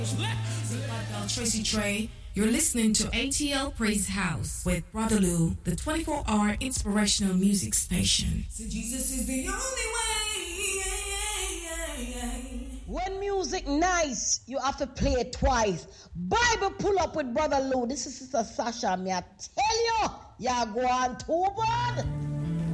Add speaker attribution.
Speaker 1: Tracy Trey. You're listening to ATL Praise House with Brother Lou, the 24-hour inspirational music station. So Jesus is the only way.
Speaker 2: When music nice, you have to play it twice. Bible pull up with Brother Lou. This is Sister Sasha. May I tell you, you're going too bad.